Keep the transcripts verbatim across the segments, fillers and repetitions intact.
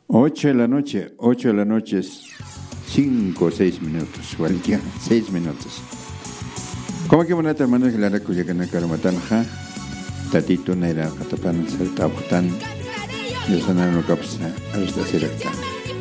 Ocho de la noche, ocho de la noche, cinco o seis minutos, cualquier, seis minutos. Como que bonita hermano que la recuye que no quiero matar, ja, tatito nera, catapan, saltabutan, de sanar no capsa, hasta directa.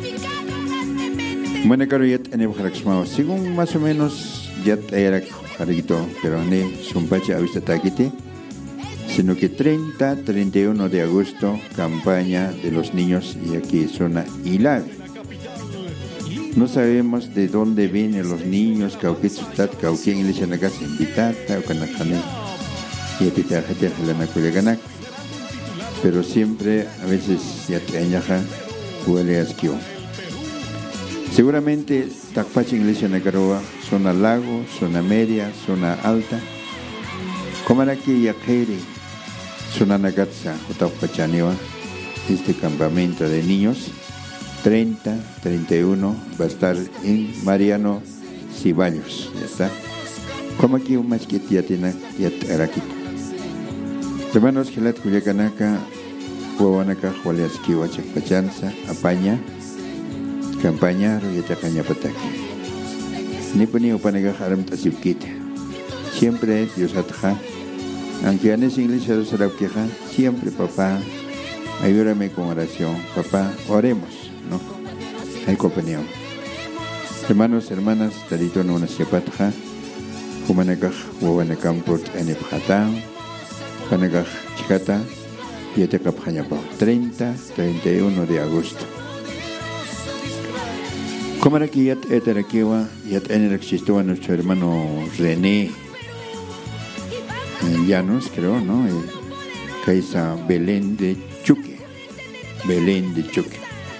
Bueno, caro yet en el Jaraxmao, según más o menos, ya era jarito, pero ne, sumpacha a vista taquite. Sino que treinta, treinta y uno de agosto, campaña de los niños y aquí zona Ilave. No sabemos de dónde vienen los niños, cauquetzutat, cauquien les en la casa invitata o canajane y a tita gente la naculeganak. Pero siempre a veces ya te añaja huele asquio. Seguramente Tacpacha iglesia Nagaroa, zona lago, zona media, zona alta. Como aquí ya quiere Sunanagatsa, Otapachaniwa, este campamento de niños, treinta, treinta y uno, va a estar en Mariano Ciballos, ya está. Como aquí un más que ya tiene, ya aquí. Hermanos, que la Cuyacanaka, Huawanaka, Jualiaski, Huachacpachanza, Apaña, Campaña, Royatacaña Pataki. Niponi Upanaga Haram Tasipkita. Siempre Dios atja. Aunque en esa iglesia de Sarabqueja, siempre papá, ayúdame con oración, papá, oremos, ¿no? Hay compañía. Hermanos, hermanas, tarito no una sepatja, humanakaj, huanakamport en epjatán, panakaj chicata, y etecapjañapa, treinta, treinta y uno de agosto. Como era que yat eterakiwa, yat en el existió nuestro hermano René, en Llanos, creo, ¿no? Caisa Belén de Chuque. Belén de Chuque.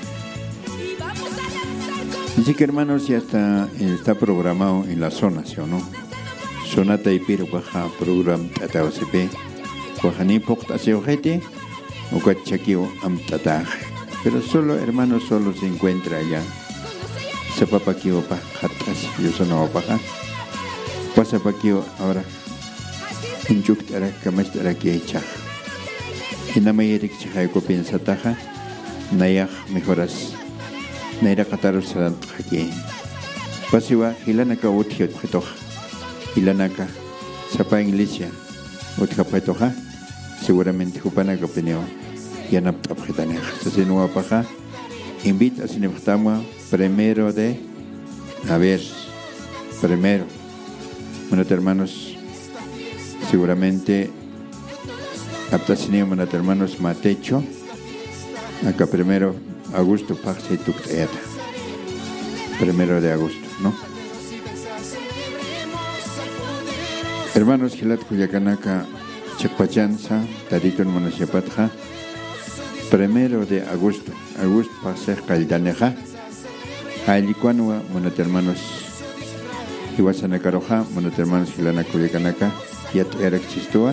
Así que, hermanos, ya está, está programado en la zona, ¿sí o no? Zona Taipiro, baja program Tatawasepe. Bajani Pocta se ojete, o Cachaquio Amtataje. Pero solo, hermanos, solo se encuentra allá. Zapapaquio pa, Jatas, yo sonaba paja. Pasapaquio ahora. Injuk tara kamas tara kiaicha. Inamayirik chahayko piensataja, nayaj mejoras, naira kataros sarant haki. Pasiwa hilanaka uthiot petoja, hilanaka sapa iglesia utkapetoja, seguramente hupanaka opinión, yanap tapjetaneja. Sasinua paja, invita a sineptama primero de, a ver, primero, bueno, hermanos. Seguramente aptasinemos a hermanos Matecho, acá primero agosto paxe tucteata, primero de agosto, ¿no? Hermanos Gilat Cuyacanaka, Chacpachanza, Tadito en Monachapatja, primero de agosto, agosto paxe Caldaneja, Jailicuanua, monat hermanos Iwasanakaroja, monat hermanos Gilana Cuyacanaka. Yat erak chistua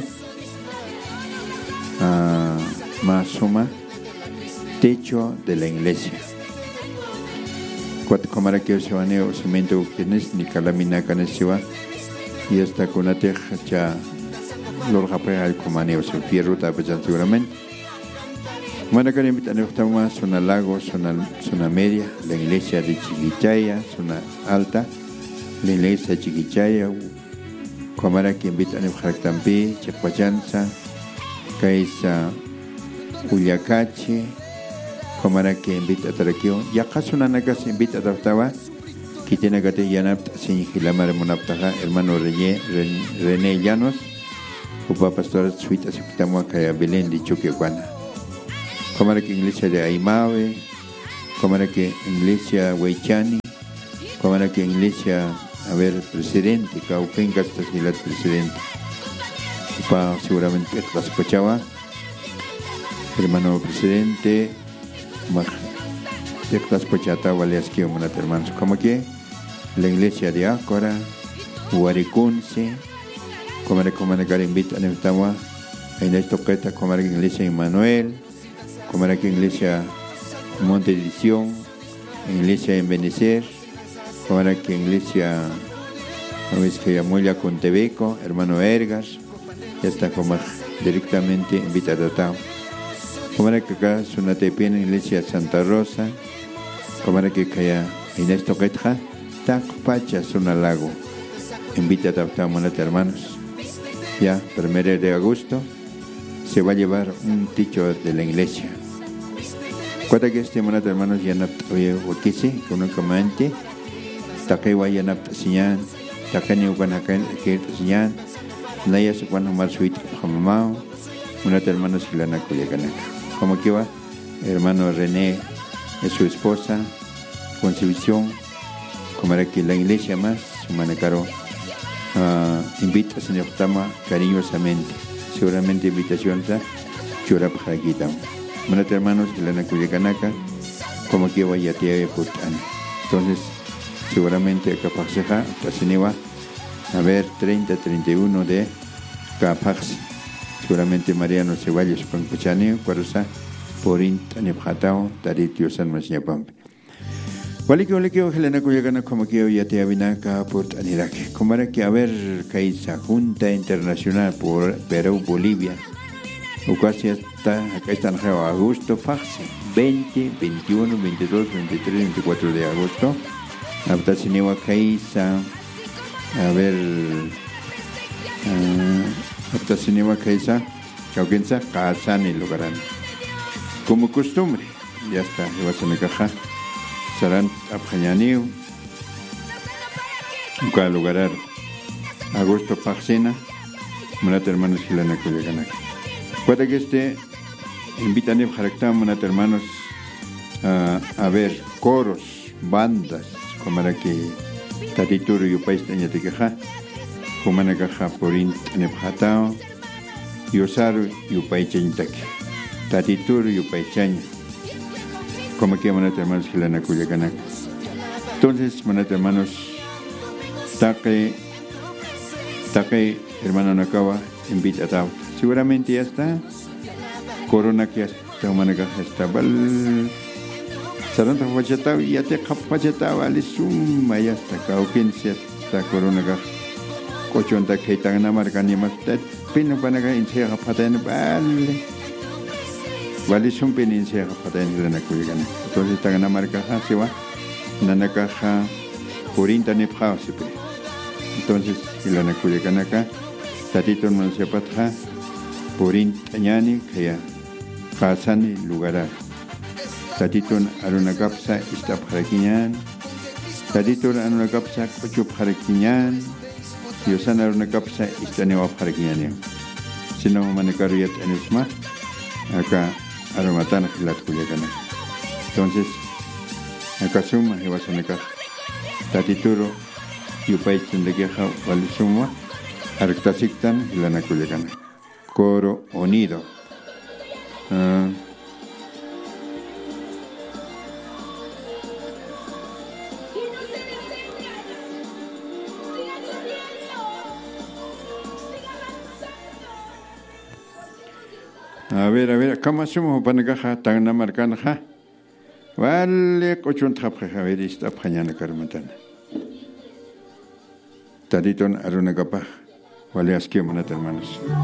uh, más suma techo de la iglesia cuatro cámara que se van a cemento quienes ni calamina canesiva y hasta con la teja ya lo rapea al comaneo se fierro tapejan seguramente mana que invitan a más zona lago zona zona media la iglesia de Chiquichaya zona alta la iglesia de Chiquichaya Comara que invita a Nebjactampi, Chapachanza, Caisa Uliacache, Comara que invita a Taraquio, y acaso Nanaka se invita a Tartaba, que tiene que te llanap, sin Gilamar Monaptaja, hermano René, René Llanos, Upa Pastor Suite, aceptamos a Caya Belén de Choquehuana. Comara que iglesia de Aimave, Comara que iglesia Huaychani, Comara que iglesia. A ver, presidente, Cauquenca está el presidente. Pa, seguramente las escuchaba. Hermano presidente, de las escuchata valias que unas hermanos. Como que la iglesia de Ácora, Huaricunce, como era como era invita a Nevtawa, en esta toqueta, como era la iglesia Emmanuel, como era la iglesia Monte Edición, en iglesia en Benecer. Ahora que iglesia, no ves que llamó ya con Tebeco, hermano Ergas, ya está como directamente invitado a Como era que acá Sunatepien, iglesia Santa Rosa, como era que kaya Inés Toquetja, Tacpacha, Sunalago. Invita a taptamonate, hermanos. Ya, primero de agosto, se va a llevar un ticho de la iglesia. Cuando que este monate, hermanos, ya no oye ukisi, con un comandante, takewa ya no señal, takani ukan hakan que señal, naya se cuando más suite jamamao, monate, hermanos, y la nacuyacanaka. Como que va, hermano René es su esposa, Concepción, como era que la iglesia más, su manacaro. Uh, invita a señor Tama cariñosamente. Seguramente invitación está chura para aquí tam. Buenas hermanos que la nacuyacanaka como que vaya tía putana. Entonces seguramente capaz seja tasiniwa a ver treinta treinta y uno de capaz. Seguramente Mariano se vaya su pancuchani cuarza por intanephatao taritio san masñapam. Vale que vale que ojalá no cuyagana como que hoy ya te abinaca por Anirake. Como era que a ver Caiza Junta Internacional por Perú Bolivia. O casi está acá están en agosto, Faxi, veinte, veintiuno, veintidós, veintitrés, veinticuatro de agosto. Hasta Cinewa Caiza, a ver, hasta Cinewa Caiza, Chauquenza, Kazan y Lugarán. Como costumbre, ya está, le vas a me caja. Sarán Abjañaniu, en cada lugar, agosto Paxena, Monat hermanos Gilana Cuyacanak. Cuando que este invitan a Jaractá, Monat hermanos, a, a ver coros, bandas, como era que Tatituro y Upais Tañatequeja, como era caja por Intanepjatao, y Osaru y Upaichañtaque, Tatituro y Upaichaña. Como que manate hermanos Gilana Cuyacanak. Entonces, manate hermanos, taque, taque, hermano Nakawa, invita a Tau. Seguramente ya está. Corona que ya está, manacaja está. Val. Saranta Pachatau, ya te Pachatau, alisuma, ya está. Cauquencia está Corona Gaj. Cochonta que tan amargani más. Pino panaga, inseja patayan, vale. Vale son peninse para en la nacuigana. Entonces está gana marca se va, nana caja por internet house. Entonces la nacuigana acá, tatito no se patra por internet que ya pasan lugar. Tatito aruna capsa está para quiñan, tatito aruna capsa cocho para quiñan, y osan aruna capsa está neva para quiñan. Si no manecaría en el smart acá. Aromatana que la Cuyacanak. Entonces, acá suma y vas a necar. Tatituro, y upay de queja, vale suma, arctasictan y la Nacuyacanak. Coro unido. Uh, A ver, a ver, ¿cómo hacemos para caja tan na marcana ja? Vale, cochón tapja, a ver, está pañana carmatana. Taditon aruna capaj, vale, asquio, hermanos.